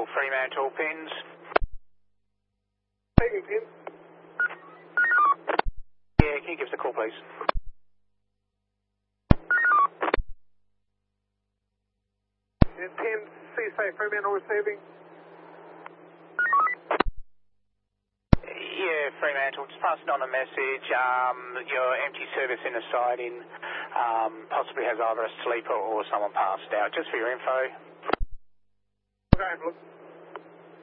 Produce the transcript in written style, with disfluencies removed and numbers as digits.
Fremantle, pins. Taking pins. Yeah, can you give us a call, please? And 10, CSA Fremantle receiving. Yeah, Fremantle, just passing on a message. Your empty service in the siding possibly has either a sleeper or someone passed out. Just for your info. Okay, look.